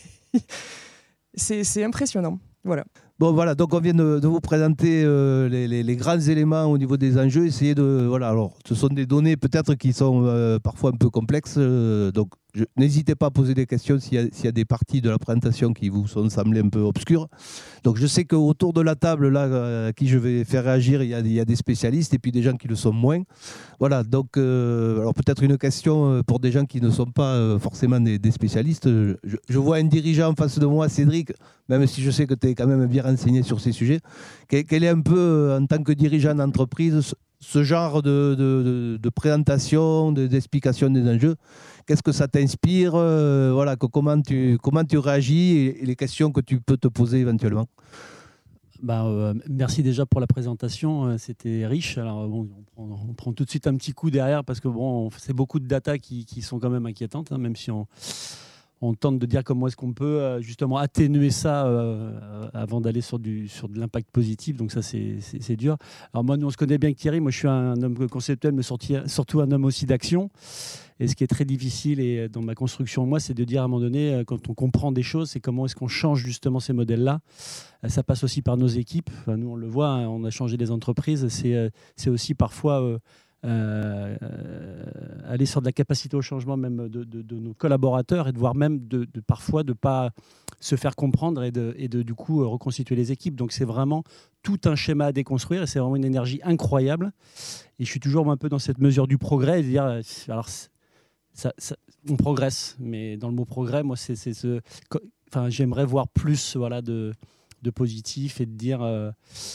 c'est, c'est impressionnant. Voilà. Bon voilà, donc on vient de, de vous présenter euh, les, les, les grands éléments au niveau des enjeux. Essayez de voilà, alors ce sont des données peut-être qui sont euh, parfois un peu complexes, euh, donc je, n'hésitez pas à poser des questions s'il y a, s'il y a des parties de la présentation qui vous sont semblées un peu obscures. Donc je sais qu'autour de la table là, à qui je vais faire réagir, il y a, il y a des spécialistes et puis des gens qui le sont moins. Voilà, donc euh, alors peut-être une question pour des gens qui ne sont pas euh, forcément des, des spécialistes. Je, je vois un dirigeant en face de moi, Cédric, même si je sais que tu es quand même bien renseigné sur ces sujets. Quel est un peu, en tant que dirigeant d'entreprise, ce genre de, de, de, de présentation, de, d'explication des enjeux? Qu'est-ce que ça t'inspire? euh, voilà, que, comment, tu, comment tu réagis et, et les questions que tu peux te poser éventuellement? Bah, euh, merci déjà pour la présentation, c'était riche. Alors bon, on prend, on prend tout de suite un petit coup derrière parce que bon, c'est beaucoup de data qui, qui sont quand même inquiétantes, hein, même si on, on tente de dire comment est-ce qu'on peut justement atténuer ça euh, avant d'aller sur, du, sur de l'impact positif. Donc ça, c'est, c'est, c'est dur. Alors moi, nous, on se connaît bien avec Thierry. Moi, je suis un homme conceptuel, mais surtout un homme aussi d'action. Et ce qui est très difficile et dans ma construction, moi, c'est de dire à un moment donné, quand on comprend des choses, c'est comment est-ce qu'on change justement ces modèles-là. Ça passe aussi par nos équipes. Enfin, nous, on le voit, hein, on a changé les entreprises. C'est, c'est aussi parfois euh, euh, aller sur de la capacité au changement même de, de, de nos collaborateurs et de voir même de, de parfois de ne pas se faire comprendre et de, et de du coup reconstituer les équipes. Donc c'est vraiment tout un schéma à déconstruire et c'est vraiment une énergie incroyable. Et je suis toujours un peu dans cette mesure du progrès et de dire, alors ça, ça, on progresse, mais dans le mot progrès, moi c'est, c'est ce, enfin j'aimerais voir plus voilà de de positif et de dire euh,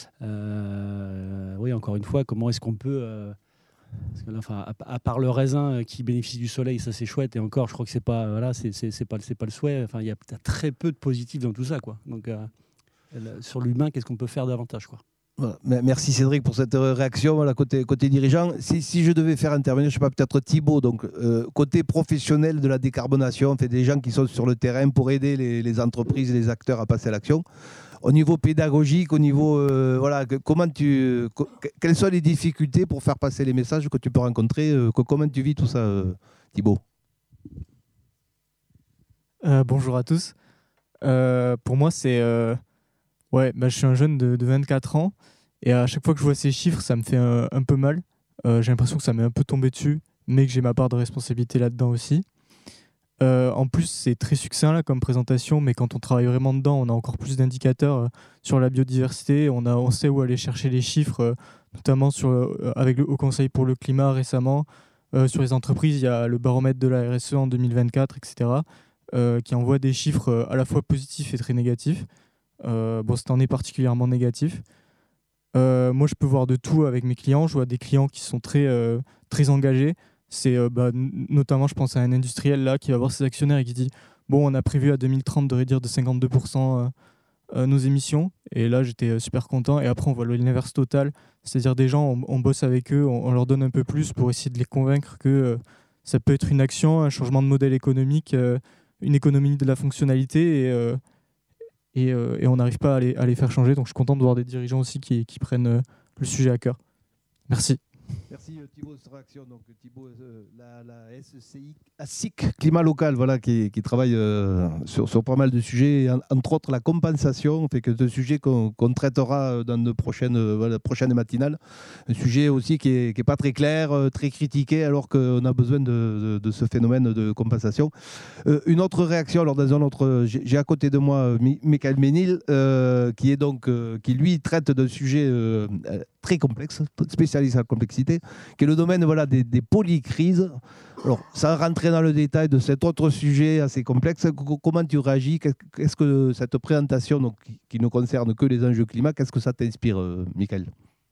euh, oui encore une fois comment est-ce qu'on peut euh, parce que là, enfin, à, à part le raisin qui bénéficie du soleil, ça c'est chouette et encore je crois que c'est pas voilà c'est, c'est, c'est pas c'est pas le souhait, enfin il y a très peu de positif dans tout ça quoi. Donc euh, sur l'humain, qu'est-ce qu'on peut faire davantage quoi. Voilà. Merci Cédric pour cette réaction. Voilà, côté, côté dirigeant, si, si je devais faire intervenir, je sais pas, peut-être Thibaut, donc euh, côté professionnel de la décarbonation, on fait des gens qui sont sur le terrain pour aider les, les entreprises et les acteurs à passer à l'action. Au niveau pédagogique, au niveau euh, voilà, que, comment tu, que, quelles sont les difficultés pour faire passer les messages que tu peux rencontrer, euh, que, comment tu vis tout ça, euh, Thibaut? euh, Bonjour à tous. Euh, pour moi, c'est euh... Ouais, bah, je suis un jeune de, de vingt-quatre ans et à chaque fois que je vois ces chiffres, ça me fait un, un peu mal. Euh, j'ai l'impression que ça m'est un peu tombé dessus, mais que j'ai ma part de responsabilité là-dedans aussi. Euh, en plus, c'est très succinct là, comme présentation, mais quand on travaille vraiment dedans, on a encore plus d'indicateurs euh, sur la biodiversité. On, a, on sait où aller chercher les chiffres, euh, notamment sur, euh, avec le Haut Conseil pour le climat récemment. Euh, sur les entreprises, il y a le baromètre de la R S E en deux mille vingt-quatre, et cetera, euh, qui envoie des chiffres euh, à la fois positifs et très négatifs. Euh, bon, cette année particulièrement négatif. Euh, moi, je peux voir de tout avec mes clients. Je vois des clients qui sont très, euh, très engagés. C'est euh, bah, n- notamment, je pense à un industriel là qui va voir ses actionnaires et qui dit bon, on a prévu à deux mille trente de réduire de cinquante-deux pour cent euh, euh, nos émissions. Et là, j'étais euh, super content. Et après, on voit l'inverse total, c'est-à-dire des gens, on, on bosse avec eux, on, on leur donne un peu plus pour essayer de les convaincre que euh, ça peut être une action, un changement de modèle économique, euh, une économie de la fonctionnalité et euh, Et, euh, et on n'arrive pas à les, à les faire changer. Donc je suis content de voir des dirigeants aussi qui, qui prennent euh, le sujet à cœur. Merci. Merci Thibaut cette réaction. Donc Thibaut, euh, la, la S C I, A S I C Climat Local, voilà, qui, qui travaille euh, sur, sur pas mal de sujets, en, entre autres la compensation, fait que c'est un sujet qu'on qu'on traitera dans de prochaines, euh, voilà, prochaines matinales. Un sujet aussi qui n'est qui est pas très clair, euh, très critiqué, alors qu'on a besoin de, de, de ce phénomène de compensation. Euh, une autre réaction, alors dans un autre, j'ai à côté de moi Michael Ménil, euh, qui est donc, euh, qui lui traite d'un sujet euh, très complexe, spécialiste en complexité, qui est le domaine voilà, des, des polycrises. Alors, sans rentrer dans le détail de cet autre sujet assez complexe, comment tu réagis? Qu'est-ce que cette présentation donc, qui, qui ne concerne que les enjeux climat, qu'est-ce que ça t'inspire, euh, Michael?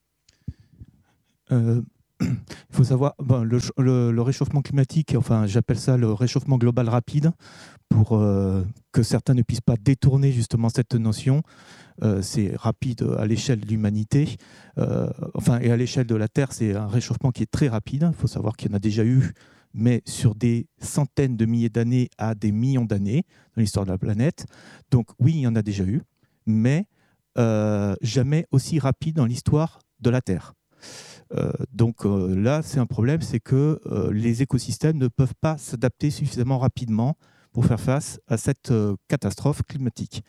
euh, Il faut savoir, bon, le, le, le réchauffement climatique, enfin j'appelle ça le réchauffement global rapide, pour euh, que certains ne puissent pas détourner justement cette notion. Euh, c'est rapide à l'échelle de l'humanité, euh, enfin et à l'échelle de la Terre, c'est un réchauffement qui est très rapide. Il faut savoir qu'il y en a déjà eu, mais sur des centaines de milliers d'années à des millions d'années dans l'histoire de la planète. Donc oui, il y en a déjà eu, mais euh, jamais aussi rapide dans l'histoire de la Terre. Euh, donc euh, là, c'est un problème, c'est que euh, les écosystèmes ne peuvent pas s'adapter suffisamment rapidement pour faire face à cette euh, catastrophe climatique.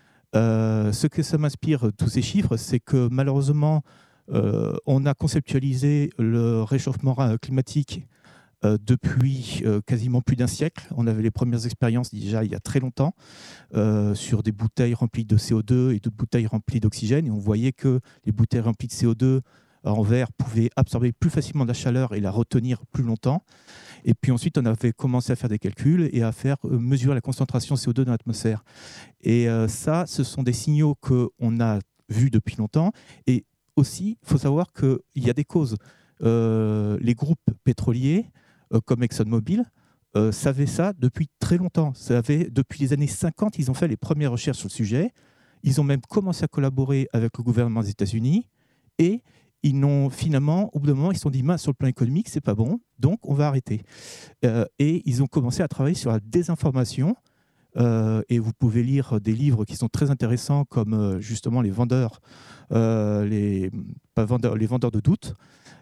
Euh, ce que ça m'inspire, tous ces chiffres, c'est que malheureusement, euh, on a conceptualisé le réchauffement climatique euh, depuis euh, quasiment plus d'un siècle. On avait les premières expériences déjà il y a très longtemps euh, sur des bouteilles remplies de C O deux et d'autres bouteilles remplies d'oxygène. Et on voyait que les bouteilles remplies de C O deux en verre pouvaient absorber plus facilement la chaleur et la retenir plus longtemps. Et puis ensuite, on avait commencé à faire des calculs et à faire euh, mesurer la concentration C O deux dans l'atmosphère. Et euh, ça, ce sont des signaux qu'on a vus depuis longtemps. Et aussi, il faut savoir qu'il y a des causes. Euh, les groupes pétroliers, euh, comme ExxonMobil, euh, savaient ça depuis très longtemps. Ça avait, depuis les années cinquante, ils ont fait les premières recherches sur le sujet. Ils ont même commencé à collaborer avec le gouvernement des États-Unis. Et ils n'ont finalement, au bout d'un moment, ils se sont dit, mince, sur le plan économique, c'est pas bon, donc on va arrêter. Euh, et ils ont commencé à travailler sur la désinformation. Euh, et vous pouvez lire des livres qui sont très intéressants, comme euh, justement les vendeurs, euh, les, pas vendeurs, les vendeurs de doute.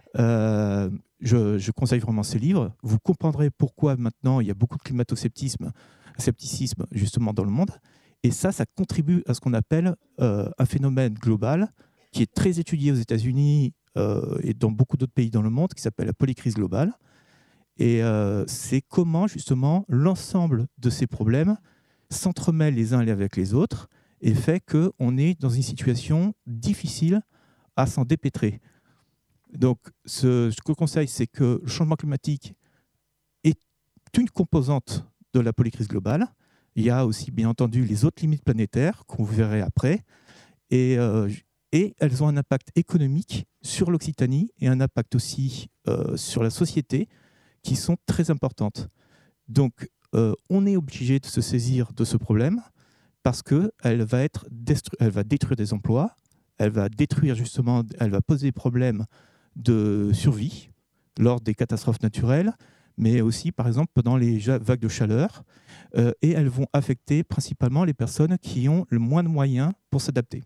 Euh, je, je conseille vraiment ces livres. Vous comprendrez pourquoi maintenant il y a beaucoup de climato-scepticisme, scepticisme justement dans le monde. Et ça, ça contribue à ce qu'on appelle euh, un phénomène global qui est très étudié aux États-Unis euh, et dans beaucoup d'autres pays dans le monde, qui s'appelle la polycrise globale. Et euh, c'est comment, justement, l'ensemble de ces problèmes s'entremêlent les uns avec les autres et fait qu'on est dans une situation difficile à s'en dépêtrer. Donc, ce, ce que je conseille, c'est que le changement climatique est une composante de la polycrise globale. Il y a aussi, bien entendu, les autres limites planétaires qu'on verrait après. Et euh, Et elles ont un impact économique sur l'Occitanie et un impact aussi euh, sur la société qui sont très importantes. Donc, euh, on est obligé de se saisir de ce problème parce qu'elle va, être destru- elle va détruire des emplois, elle va détruire justement, elle va poser des problèmes de survie lors des catastrophes naturelles, mais aussi, par exemple, pendant les vagues de chaleur. Euh, et elles vont affecter principalement les personnes qui ont le moins de moyens pour s'adapter.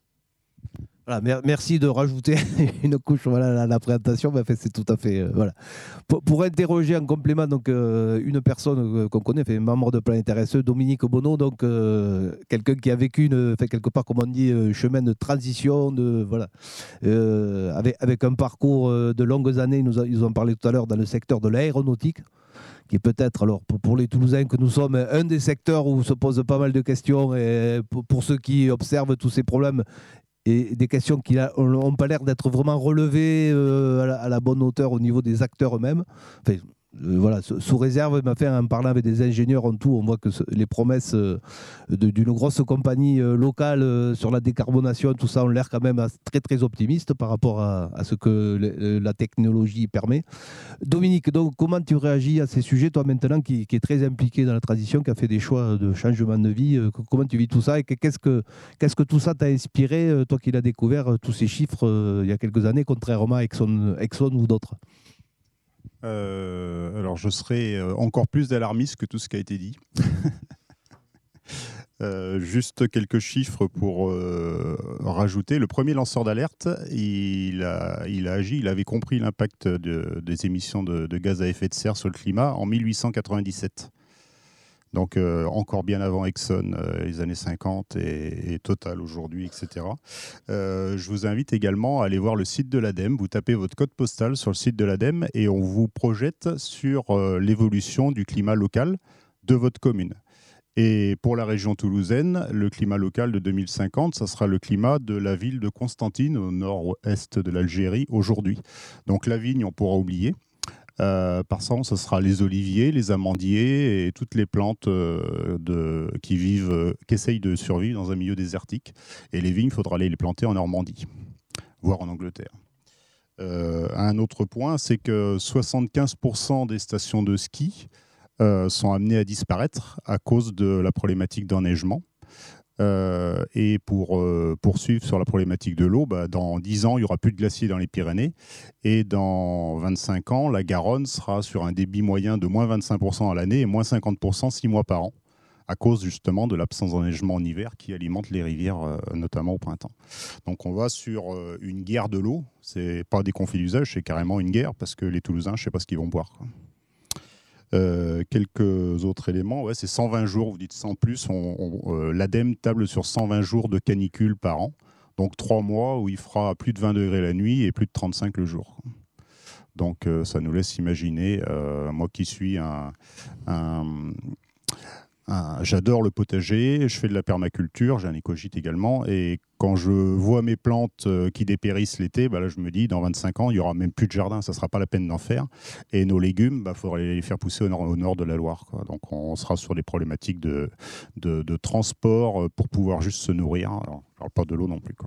Voilà, merci de rajouter une couche voilà, à la présentation. Ben, c'est tout à fait. Euh, voilà. pour, pour interroger en complément donc, euh, une personne euh, qu'on connaît, fait, membre de Planète R S E, Dominique Bonneau, donc euh, quelqu'un qui a vécu une, fait, quelque part, comme on dit, un chemin de transition, de, voilà, euh, avec, avec un parcours de longues années. Ils nous, a, ils nous en parlait tout à l'heure dans le secteur de l'aéronautique, qui est peut-être, alors pour, pour les Toulousains que nous sommes, un des secteurs où se posent pas mal de questions. Et pour, pour ceux qui observent tous ces problèmes, et des questions qui n'ont pas l'air d'être vraiment relevées euh, à, la, à la bonne hauteur au niveau des acteurs eux-mêmes. Enfin, euh, voilà, sous réserve, mais enfin, en parlant avec des ingénieurs en tout, on voit que ce, les promesses euh, d'une grosse compagnie euh, locale euh, sur la décarbonation, tout ça, ont l'air quand même très très optimistes par rapport à, à ce que le, la technologie permet. Dominique, donc, comment tu réagis à ces sujets, toi maintenant qui, qui est très impliqué dans la transition, qui a fait des choix de changement de vie, euh, comment tu vis tout ça et qu'est-ce que, qu'est-ce que tout ça t'a inspiré, euh, toi qui l'as découvert, euh, tous ces chiffres euh, il y a quelques années, contrairement à Exxon, Exxon ou d'autres? Euh, alors, je serais encore plus d'alarmiste que tout ce qui a été dit. Euh, juste quelques chiffres pour euh, rajouter. Le premier lanceur d'alerte, il a, il a agi, il avait compris l'impact de, des émissions de, de gaz à effet de serre sur le climat en mille huit cent quatre-vingt-dix-sept. Donc euh, encore bien avant Exxon, euh, les années cinquante et, et Total aujourd'hui, et cetera. Euh, je vous invite également à aller voir le site de l'ADEME. Vous tapez votre code postal sur le site de l'ADEME et on vous projette sur euh, l'évolution du climat local de votre commune. Et pour la région toulousaine, le climat local de deux mille cinquante, ça sera le climat de la ville de Constantine, au nord-est de l'Algérie, aujourd'hui. Donc la vigne, on pourra oublier. Euh, par contre, ce sera les oliviers, les amandiers et toutes les plantes euh, de, qui vivent, euh, qui essayent de survivre dans un milieu désertique. Et les vignes, il faudra aller les planter en Normandie, voire en Angleterre. Euh, un autre point, c'est que soixante-quinze pour cent des stations de ski Euh, sont amenés à disparaître à cause de la problématique d'enneigement. Euh, et pour euh, poursuivre sur la problématique de l'eau, bah, dans dix ans, il n'y aura plus de glaciers dans les Pyrénées. Et dans vingt-cinq ans, la Garonne sera sur un débit moyen de moins vingt-cinq pour cent à l'année et moins cinquante pour cent six mois par an, à cause justement de l'absence d'enneigement en hiver qui alimente les rivières, euh, notamment au printemps. Donc on va sur euh, une guerre de l'eau. Ce n'est pas des conflits d'usage, c'est carrément une guerre, parce que les Toulousains, je ne sais pas ce qu'ils vont boire, quoi. Euh, quelques autres éléments, ouais, c'est cent vingt jours, vous dites cent plus, on, on, euh, l'ADEME table sur cent vingt jours de canicule par an, donc trois mois où il fera plus de vingt degrés la nuit et plus de trente-cinq le jour. Donc euh, ça nous laisse imaginer, euh, moi qui suis un... un Un, j'adore le potager, je fais de la permaculture, j'ai un écogite également, et quand je vois mes plantes qui dépérissent l'été, bah là je me dis dans vingt-cinq ans, il n'y aura même plus de jardin, ça ne sera pas la peine d'en faire. Et nos légumes, il bah, faudra les faire pousser au nord, au nord de la Loire, quoi. Donc on sera sur des problématiques de, de, de transport pour pouvoir juste se nourrir. Alors, je ne parle pas de l'eau non plus, quoi.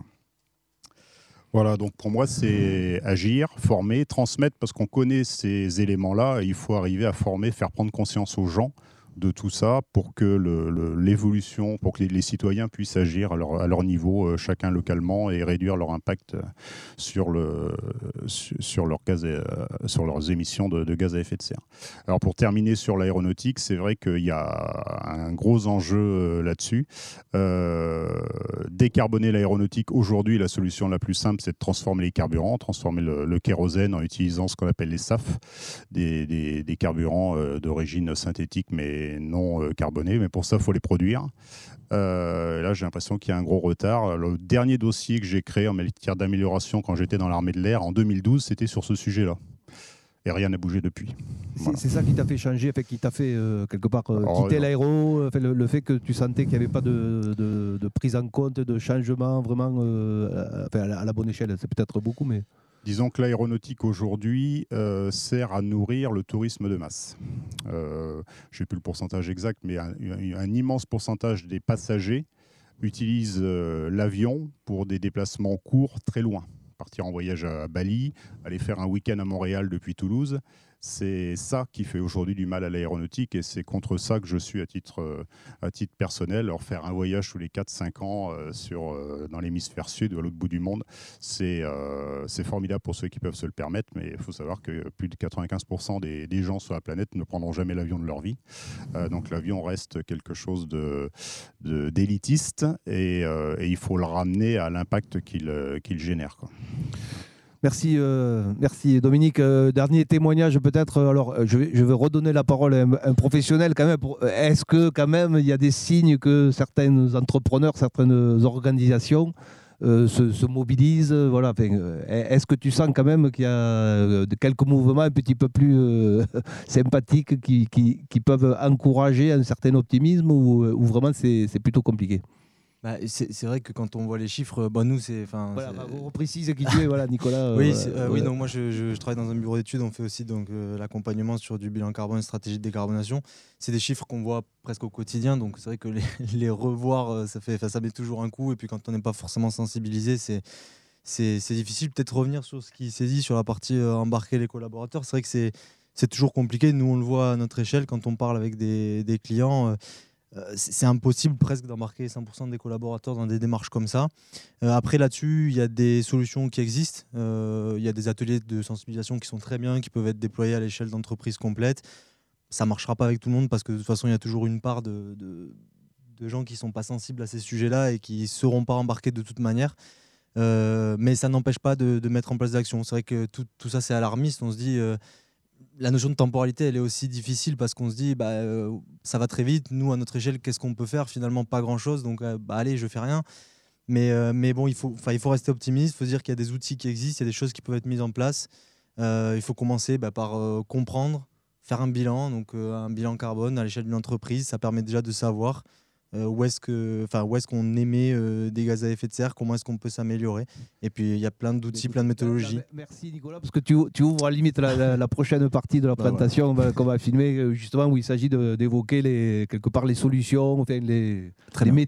Voilà, donc pour moi, c'est agir, former, transmettre, parce qu'on connaît ces éléments-là, et il faut arriver à former, faire prendre conscience aux gens de tout ça pour que le, le, l'évolution, pour que les, les citoyens puissent agir à leur, à leur niveau, euh, chacun localement, et réduire leur impact sur, le, sur, sur, leur gaz, euh, sur leurs émissions de, de gaz à effet de serre. Alors pour terminer sur l'aéronautique, c'est vrai qu'il y a un gros enjeu euh, là-dessus. Euh, décarboner l'aéronautique, aujourd'hui, la solution la plus simple, c'est de transformer les carburants, transformer le, le kérosène en utilisant ce qu'on appelle les S A F, des, des, des carburants euh, d'origine synthétique, mais non euh, carbonés, mais pour ça, il faut les produire. Euh, là, j'ai l'impression qu'il y a un gros retard. Le dernier dossier que j'ai créé en matière d'amélioration quand j'étais dans l'armée de l'air, en deux mille douze, c'était sur ce sujet-là. Et rien n'a bougé depuis. Voilà. C'est ça qui t'a fait changer, fait, qui t'a fait euh, quelque part euh, oh, quitter non. l'aéro, fait, le, le fait que tu sentais qu'il n'y avait pas de, de, de prise en compte, de changement vraiment euh, à, la, à la bonne échelle. C'est peut-être beaucoup, mais... Disons que l'aéronautique aujourd'hui euh, sert à nourrir le tourisme de masse. Euh, je ne sais plus le pourcentage exact, mais un, un immense pourcentage des passagers utilisent euh, l'avion pour des déplacements courts très loin. Partir en voyage à Bali, aller faire un week-end à Montréal depuis Toulouse, c'est ça qui fait aujourd'hui du mal à l'aéronautique, et c'est contre ça que je suis à titre, euh, à titre personnel. Alors faire un voyage tous les quatre cinq ans euh, sur, euh, dans l'hémisphère sud ou à l'autre bout du monde, c'est euh, c'est formidable pour ceux qui peuvent se le permettre, mais il faut savoir que plus de quatre-vingt-quinze pour cent des, des gens sur la planète ne prendront jamais l'avion de leur vie. Euh, donc l'avion reste quelque chose de, de, d'élitiste, et, euh, et il faut le ramener à l'impact qu'il, qu'il génère, quoi. Merci, euh, merci Dominique. Euh, dernier témoignage peut-être. Alors, je vais, je vais redonner la parole à un, un professionnel quand même. Pour, est-ce que quand même il y a des signes que certains entrepreneurs, certaines organisations euh, se, se mobilisent, voilà. Enfin, est-ce que tu sens quand même qu'il y a quelques mouvements un petit peu plus euh, sympathiques qui, qui, qui peuvent encourager un certain optimisme, ou, ou vraiment c'est, c'est plutôt compliqué? Bah, c'est, c'est vrai que quand on voit les chiffres, bah, nous, c'est... Voilà, c'est... bah, vous reprécisez qui tu es, voilà, Nicolas. oui, euh, c'est, euh, ouais. oui donc moi, je, je, je travaille dans un bureau d'études. On fait aussi donc, euh, l'accompagnement sur du bilan carbone, stratégie de décarbonation. C'est des chiffres qu'on voit presque au quotidien. Donc, c'est vrai que les, les revoir, ça, fait, ça met toujours un coup. Et puis, quand on n'est pas forcément sensibilisé, c'est, c'est, c'est difficile. Peut-être revenir sur ce qui s'est dit sur la partie euh, embarquer les collaborateurs. C'est vrai que c'est, c'est toujours compliqué. Nous, on le voit à notre échelle quand on parle avec des, des clients. Euh, c'est impossible presque d'embarquer cent pour cent des collaborateurs dans des démarches comme ça. Euh, après, là-dessus, il y a des solutions qui existent. Euh, il y a des ateliers de sensibilisation qui sont très bien, qui peuvent être déployés à l'échelle d'entreprises complètes. Ça ne marchera pas avec tout le monde parce que de toute façon, il y a toujours une part de, de, de gens qui sont pas sensibles à ces sujets-là et qui seront pas embarqués de toute manière. Euh, mais ça n'empêche pas de, de mettre en place des actions. C'est vrai que tout, tout ça, c'est alarmiste. On se dit, euh, la notion de temporalité, elle est aussi difficile parce qu'on se dit, bah, euh, ça va très vite. Nous, à notre échelle, qu'est-ce qu'on peut faire? Finalement, pas grand-chose. Donc, euh, bah, allez, je fais rien. Mais, euh, mais bon, il faut, il faut rester optimiste. Il faut se dire qu'il y a des outils qui existent, il y a des choses qui peuvent être mises en place. Euh, il faut commencer bah, par euh, comprendre, faire un bilan, donc euh, un bilan carbone à l'échelle d'une entreprise. Ça permet déjà de savoir Euh, où est-ce que, enfin, où est-ce qu'on émet euh, des gaz à effet de serre, comment est-ce qu'on peut s'améliorer. Et puis il y a plein d'outils, plein de méthodologies. Merci Nicolas, parce que tu, tu ouvres à la limite la, la, la prochaine partie de la présentation bah, ouais. qu'on va filmer, justement où il s'agit de, d'évoquer les, quelque part les solutions, enfin, les, Très les bien.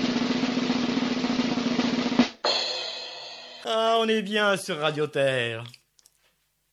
Ah, on est bien sur Radio Terre.